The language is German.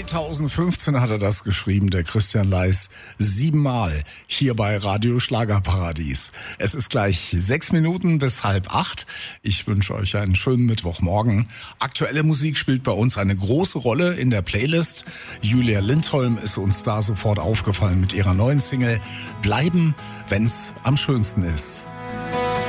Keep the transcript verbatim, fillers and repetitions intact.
zweitausendfünfzehn hat er das geschrieben, der Christian Leis, siebenmal hier bei Radio Schlagerparadies. Es ist gleich sechs Minuten bis halb acht. Ich wünsche euch einen schönen Mittwochmorgen. Aktuelle Musik spielt bei uns eine große Rolle in der Playlist. Julia Lindholm ist uns da sofort aufgefallen mit ihrer neuen Single Bleiben, wenn's am schönsten ist.